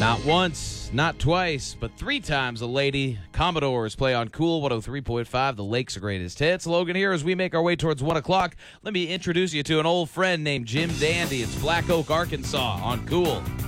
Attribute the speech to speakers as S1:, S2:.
S1: Not once, not twice, but three times a lady. Commodores play on Cool 103.5, the Lake's greatest hits. Logan here as we make our way towards 1 o'clock. Let me introduce you to an old friend named Jim Dandy. It's Black Oak, Arkansas on Cool.